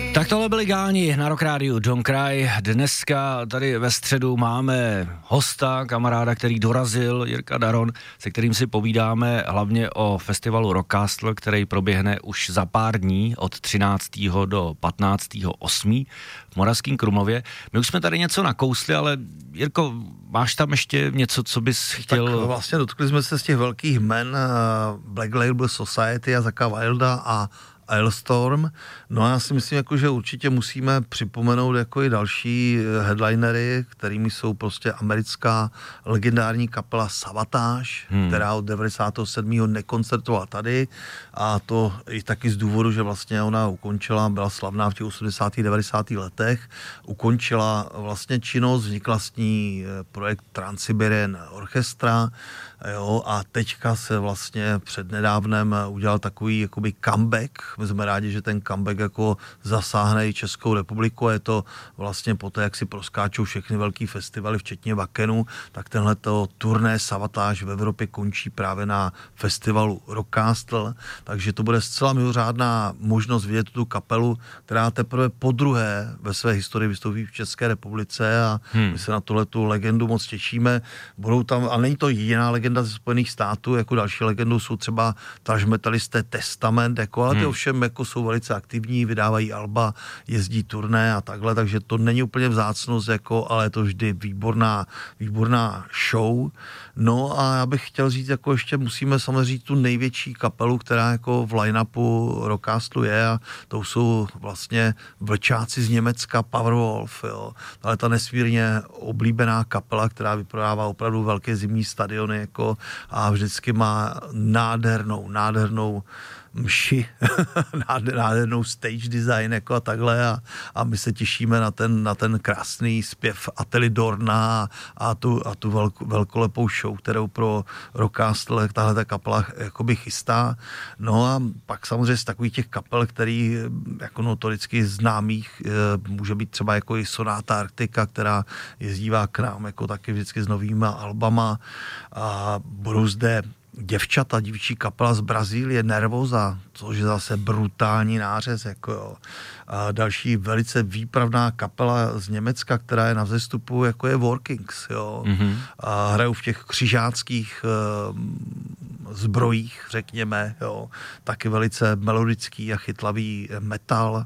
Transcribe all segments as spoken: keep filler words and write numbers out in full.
Tak tohle byli Gáni na Rock Rádiu Don't Cry. Dneska tady ve středu máme hosta, kamaráda, který dorazil, Jirka Daron, se kterým si povídáme hlavně o festivalu Rockcastle, který proběhne už za pár dní od třináctého do patnáctého osmého v Moravském Krumlově. My už jsme tady něco nakousli, ale Jirko, máš tam ještě něco, co bys chtěl? Tak vlastně dotkli jsme se z těch velkých jmen Black Label Society a Zacka Wilda a Ailstorm. No a já si myslím, jako, že určitě musíme připomenout jako i další headlinery, kterými jsou prostě americká legendární kapela Savatage, hmm. která od devadesátého sedmého nekoncertovala tady, a to i taky z důvodu, že vlastně ona ukončila, byla slavná v těch osmdesátých devadesátých letech, ukončila vlastně činnost, vznikla s ní projekt Trans-Siberian Orchestra, jo, a teďka se vlastně přednedávnem udělal takový jakoby comeback. My jsme rádi, že ten comeback jako zasáhne i Českou republiku, a je to vlastně poté, jak si proskáčou všechny velký festivaly, včetně Vakenu, tak tenhleto turné Savatage v Evropě končí právě na festivalu Rockcastle, takže to bude zcela mimořádná možnost vidět tu kapelu, která teprve podruhé ve své historii vystoupí v České republice, a hmm. my se na tuhletu legendu moc těšíme. Budou tam, a není to jediná legenda ze Spojených států, jako další legendou jsou třeba trash metalisté Testament, jako, ale ty hmm. ovšem jako jsou velice aktivní, vydávají alba, jezdí turné a takhle, takže to není úplně vzácnost, jako, ale je to vždy výborná, výborná show. No a já bych chtěl říct, jako ještě musíme samozřejmě říct tu největší kapelu, která jako v line-upu Rockcastlu je, a to jsou vlastně vlčáci z Německa, Powerwolf, jo. Ale ta nesmírně oblíbená kapela, která vyprodává opravdu velké zimní stadiony, jako, a vždycky má nádhernou, nádhernou mši, nádhernou stage design, jako a takhle, a, a my se těšíme na ten, na ten krásný zpěv Attili Dorna a tu, a tu velk, velkolepou show, kterou pro Rockcastle tahle ta kapela jakoby chystá. No a pak samozřejmě z takových těch kapel, který jako notoricky známých může být třeba jako i Sonata Arctica, která jezdívá k nám jako taky vždycky s novýma albama, a budou zde děvčata, dívčí kapela z Brazílie, Nervosa, což je zase brutální nářez, jako jo. A další velice výpravná kapela z Německa, která je na vzestupu, jako je Workings, jo. Mm-hmm. A hrajou v těch křižáckých uh, zbrojích, řekněme, jo. Taky velice melodický a chytlavý metal.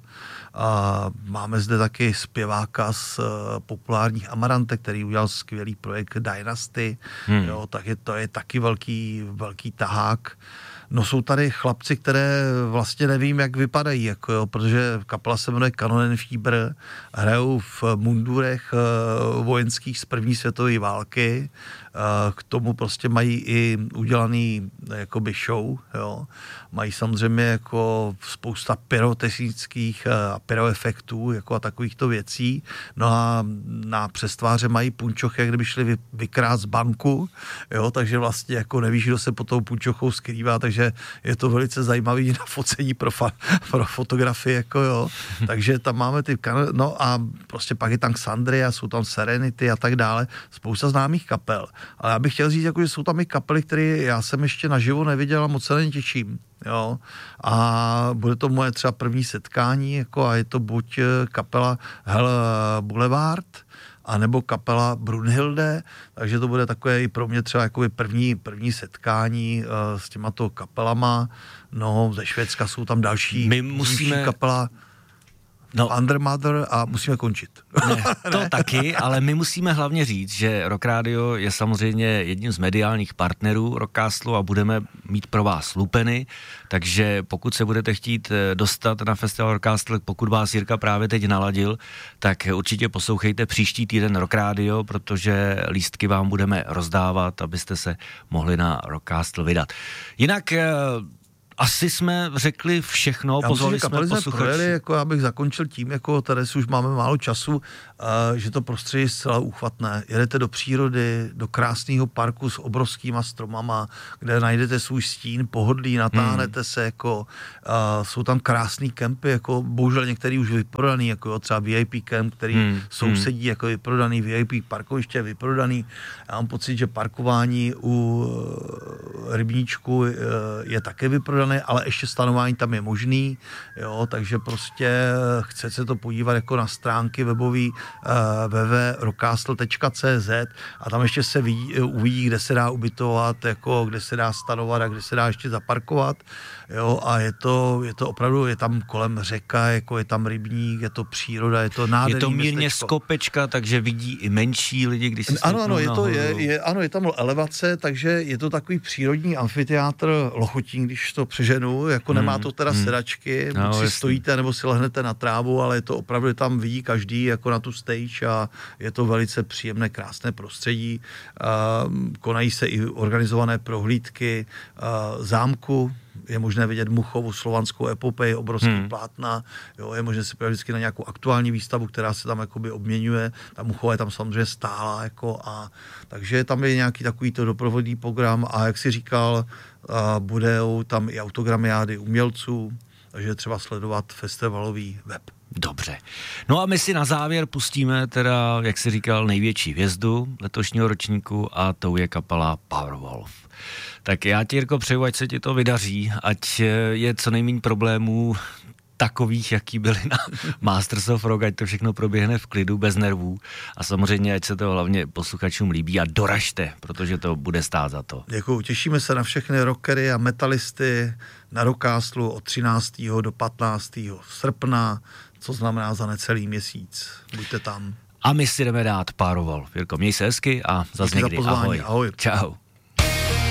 A máme zde taky zpěváka z uh, populárních Amarante, který udělal skvělý projekt Dynasty, hmm. jo, tak je, to je taky velký, velký tahák. No jsou tady chlapci, které vlastně nevím, jak vypadají, jako jo, protože kapela se jmenuje Kanonenfieber, hrajou v mundurech uh, vojenských z první světové války, uh, k tomu prostě mají i udělaný jakoby show, jo. Mají samozřejmě jako spousta pyrotechnických a pyroefektů, jako a takovýchto věcí. No a na přestváře mají punčochy, jak kdyby šli vy, vykrát z banku, jo, takže vlastně jako nevíš, kdo se pod tou punčochou skrývá, takže je to velice zajímavý na focení pro, fa, pro fotografii, jako jo. Takže tam máme ty, no a prostě pak je tam Xandria, jsou tam Serenity a tak dále, spousta známých kapel. Ale já bych chtěl říct, jako, že jsou tam i kapely, které já jsem ještě naživo neviděl a moc se na ně těším. Jo, a bude to moje třeba první setkání, jako, a je to buď kapela Hell Boulevard, anebo kapela Brunhilde, takže to bude takové i pro mě třeba jako první, první setkání uh, s těmato kapelama. No, ze Švédska jsou tam další, My musíme... kapela No. Undermother a musíme končit. Ne, to ne. Taky, ale my musíme hlavně říct, že Rock Radio je samozřejmě jedním z mediálních partnerů Rockcastlu a budeme mít pro vás lupeny, takže pokud se budete chtít dostat na festival Rockcastle, pokud vás Jirka právě teď naladil, tak určitě poslouchejte příští týden Rock Radio, protože lístky vám budeme rozdávat, abyste se mohli na Rockcastle vydat. Jinak asi jsme řekli všechno, já pozvali musím, jsme posluchači. Jako abych zakončil tím, jako tady si už máme málo času, uh, že to prostředí je zcela úchvatné. Jedete do přírody, do krásného parku s obrovskýma stromama, kde najdete svůj stín, pohodlí, natáhnete hmm. se, jako uh, jsou tam krásný kempy, jako bohužel některý už vyprodaný, jako jo, třeba V I P kemp, který hmm. sousedí, jako vyprodaný, V I P parkoviště je vyprodaný. Já mám pocit, že parkování u uh, rybníčku uh, je také vyprodaný. vyprodaný, ale ještě stanování tam je možný, jo, takže prostě chce se to podívat jako na stránky webový uh, w w w tečka rockcastle tečka c z a tam ještě se vidí, uvidí, kde se dá ubytovat, jako kde se dá stanovat a kde se dá ještě zaparkovat, jo, a je to, je to opravdu, je tam kolem řeka, jako je tam rybník, je to příroda, je to nádherný. Je to mírně městečko. Skopečka, takže vidí i menší lidi, když si ano, ano, je to, je, je, ano, je tam elevace, takže je to takový přírodní amfiteátr Lochotín, když to přeženu, jako hmm, nemá to teda hmm. sedačky, no, buď si jasný. Stojíte nebo si lehnete na trávu, ale je to opravdu, tam vidí každý jako na tu stage a je to velice příjemné, krásné prostředí. Uh, konají se i organizované prohlídky uh, zámku, je možné vidět Muchovu slovanskou epopej, obrovský hmm. plátna, jo, je možné si vždycky na nějakou aktuální výstavu, která se tam jakoby obměňuje, ta Muchova je tam samozřejmě stála, jako a takže tam je nějaký takovýto doprovodný program a jak si říkal, a budou tam i autogramiády umělců, takže třeba sledovat festivalový web. Dobře. No a my si na závěr pustíme teda, jak jsi říkal, největší hvězdu letošního ročníku a tou je kapela Powerwolf. Tak já ti, Jirko, přeju, ať se ti to vydaří, ať je co nejméně problémů takových, jaký byly na Masters of Rock, ať to všechno proběhne v klidu, bez nervů a samozřejmě, ať se to hlavně posluchačům líbí a doražte, protože to bude stát za to. Děkuju, těšíme se na všechny rockery a metalisty na Rockcastlu od třináctého do patnáctého srpna, co znamená za necelý měsíc. Buďte tam. A my si jdeme dát Powerwolf. Jirko, měj se hezky a zase někdy. Ahoj. Ahoj. Čau.